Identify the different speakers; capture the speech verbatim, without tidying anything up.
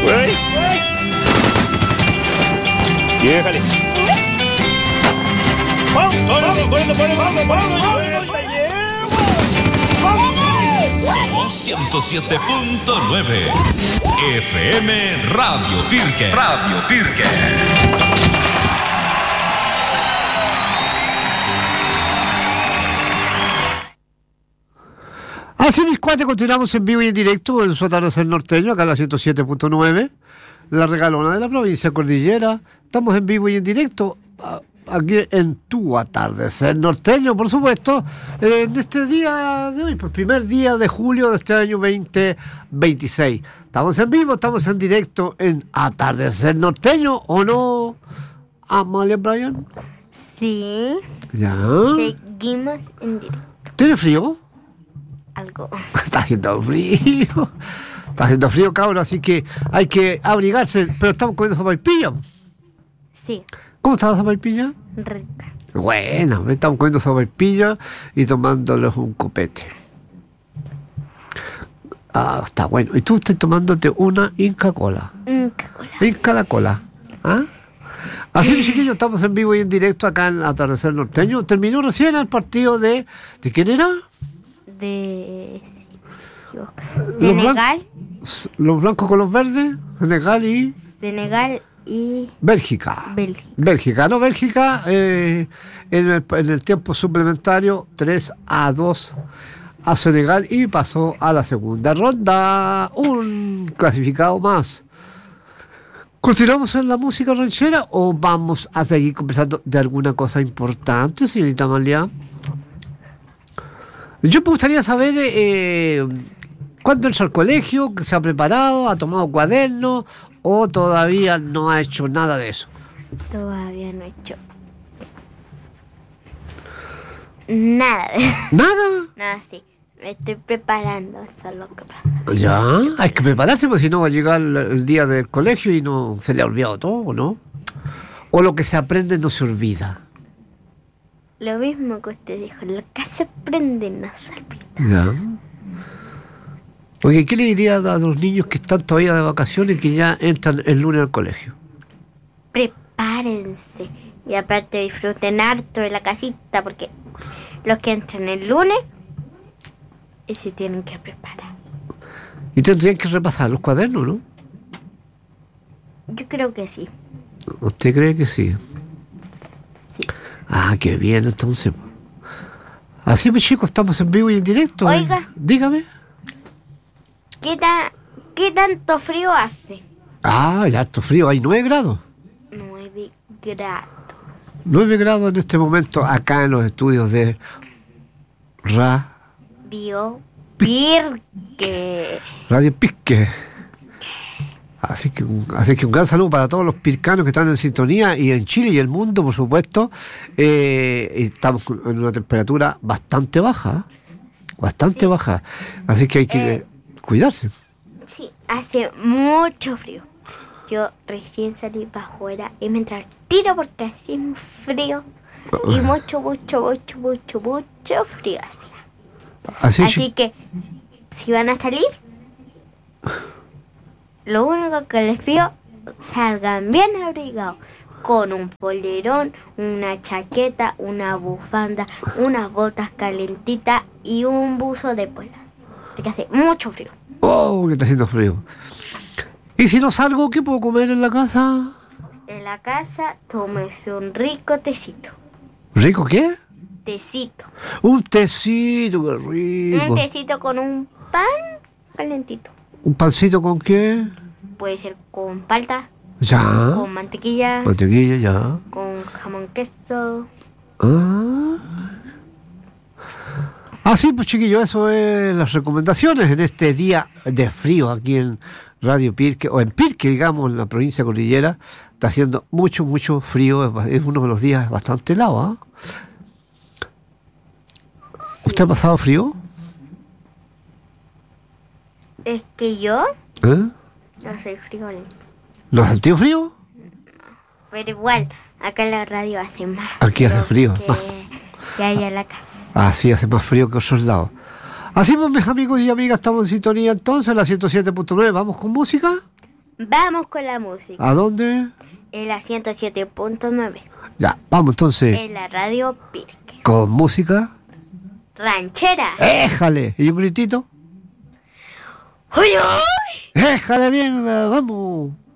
Speaker 1: ¡Uy! ¡Déjale! ¡Vamos! ¡Vamos! ¡Vamos! ¡Vamos! ¡Vamos!
Speaker 2: Somos ciento siete punto nueve F M Radio Pirque. Radio Pirque.
Speaker 3: Así mis cuates, continuamos en vivo y en directo en su atardecer norteño, acá en la ciento siete punto nueve, la regalona de la provincia Cordillera. Estamos en vivo y en directo aquí en tu atardecer norteño, por supuesto, en este día de hoy, por primer día de julio de este año veinte veintiséis. Estamos en vivo, estamos en directo en Atardecer Norteño, ¿o no, Amalia Bryan?
Speaker 4: Sí.
Speaker 3: Ya.
Speaker 4: Seguimos en directo.
Speaker 3: ¿Tiene frío?
Speaker 4: Algo.
Speaker 3: Está haciendo frío. Está haciendo frío, cabrón, así que hay que abrigarse. Pero estamos comiendo sopaipilla.
Speaker 4: Sí.
Speaker 3: ¿Cómo está la sopaipilla?
Speaker 4: Rica.
Speaker 3: Bueno, estamos comiendo sopaipilla y tomándoles un copete. Ah, está bueno. Y tú estás tomándote una Inca Cola.
Speaker 4: Inca Cola.
Speaker 3: Inca la Cola. ¿Ah? Así que, chiquillos, estamos en vivo y en directo acá en Atardecer Norteño. Terminó recién el partido de... ¿De quién era?
Speaker 4: De
Speaker 3: Senegal. Los, los blancos con los verdes. Senegal y...
Speaker 4: Senegal y...
Speaker 3: Bélgica.
Speaker 4: Bélgica.
Speaker 3: Bélgica, no, Bélgica eh, en, el, en el tiempo suplementario tres a dos a Senegal y pasó a la segunda ronda. Un clasificado más. ¿Continuamos en la música ranchera o vamos a seguir conversando de alguna cosa importante, señorita Amalia? Yo me gustaría saber eh, cuándo entra al colegio, se ha preparado, ha tomado cuadernos o todavía no ha hecho nada de eso.
Speaker 4: Todavía no he hecho nada de eso.
Speaker 3: ¿Nada?
Speaker 4: Nada, sí. Me estoy preparando, eso es lo que pasa.
Speaker 3: Ya, hay que prepararse porque si no va a llegar el, el día del colegio y no se le ha olvidado todo, ¿no? O lo que se aprende no se olvida.
Speaker 4: Lo mismo que usted dijo, lo que se aprende no se olvida.
Speaker 3: Ya. Porque, ¿qué le diría a los niños que están todavía de vacaciones y que ya entran el lunes al colegio?
Speaker 4: Prepárense. Y aparte disfruten harto de la casita, porque los que entran el lunes y se tienen que preparar.
Speaker 3: Y tendrían que repasar los cuadernos, ¿no?
Speaker 4: Yo creo que sí.
Speaker 3: ¿Usted cree que sí?
Speaker 4: Sí.
Speaker 3: Ah, qué bien, entonces. Así, pues, chicos, estamos en vivo y en directo.
Speaker 4: Oiga.
Speaker 3: Dígame.
Speaker 4: ¿Qué, ta- ¿Qué tanto frío hace?
Speaker 3: Ah, el harto frío, hay nueve grados.
Speaker 4: Nueve grados.
Speaker 3: nueve grados en este momento acá en los estudios de
Speaker 4: Radio Pirque.
Speaker 3: Radio Pirque. Así que, así que un gran saludo para todos los pircanos que están en sintonía y en Chile y el mundo, por supuesto. Eh, estamos en una temperatura bastante baja, bastante sí. baja. Así que hay que eh, cuidarse.
Speaker 4: Sí, hace mucho frío. Yo recién salí para afuera y me entré al tiro porque hacía frío. Y mucho, mucho, mucho, mucho, mucho frío hacía.
Speaker 3: Así,
Speaker 4: Así que, si van a salir, lo único que les pido, salgan bien abrigados, con un polerón, una chaqueta, una bufanda, unas botas calentitas y un buzo de polar, porque hace mucho frío.
Speaker 3: Oh, que está haciendo frío. ¿Y si no salgo, qué puedo comer en la casa?
Speaker 4: En la casa, tómese un rico tecito.
Speaker 3: ¿Rico qué?
Speaker 4: Tecito.
Speaker 3: Un tecito, qué rico.
Speaker 4: Un tecito con un pan calentito.
Speaker 3: ¿Un pancito con qué?
Speaker 4: Puede ser con palta.
Speaker 3: Ya.
Speaker 4: Con mantequilla.
Speaker 3: Mantequilla, ya.
Speaker 4: Con jamón queso.
Speaker 3: Ah. Ah, sí, pues chiquillos, eso es las recomendaciones en este día de frío aquí en Radio Pirque, o en Pirque, digamos, en la provincia cordillera. Está haciendo mucho, mucho frío. Es uno de los días bastante helado, ¿eh? Sí. ¿Usted ha pasado frío?
Speaker 4: Es que yo
Speaker 3: ¿Eh?
Speaker 4: no soy friolento.
Speaker 3: ¿No has sentido frío?
Speaker 4: No, pero igual, acá en la radio hace más.
Speaker 3: Aquí hace frío.
Speaker 4: Que,
Speaker 3: más.
Speaker 4: que allá en la casa.
Speaker 3: Ah, sí, hace más frío que otros lados. Así pues, mis amigos y amigas, estamos en sintonía entonces, la ciento siete punto nueve. ¿Vamos con música?
Speaker 4: Vamos con la música.
Speaker 3: ¿A dónde?
Speaker 4: En la ciento siete punto nueve.
Speaker 3: Ya, vamos entonces.
Speaker 4: En la radio Pirque.
Speaker 3: Con música.
Speaker 4: Ranchera.
Speaker 3: ¡Éjale! ¿Y un gritito?
Speaker 4: ¡Uy, uy!
Speaker 3: ¡Éjale bien! Vamos.